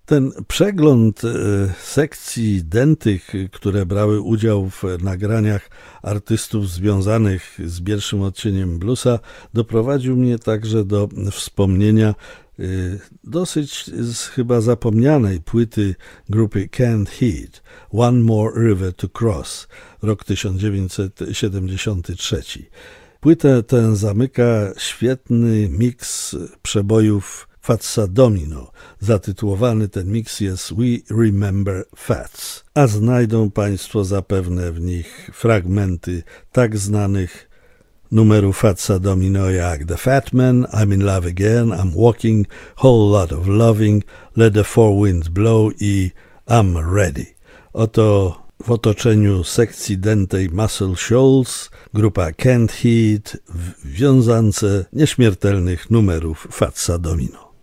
Ten przegląd sekcji dętych, które brały udział w nagraniach artystów związanych z pierwszym odcieniem bluesa, doprowadził mnie także do wspomnienia dosyć chyba zapomnianej płyty grupy Canned Heat, One More River to Cross, rok 1973. Płytę tę zamyka świetny miks przebojów Fatsa Domino. Zatytułowany ten miks jest We Remember Fats, a znajdą Państwo zapewne w nich fragmenty tak znanych numerów Fatsa Domino jak The Fat Man, I'm in Love Again, I'm Walking, Whole Lot of Loving, Let the Four Winds Blow i I'm Ready. Oto w otoczeniu sekcji dętej Muscle Shoals grupa Canned Heat w wiązance nieśmiertelnych numerów Fatsa Domino.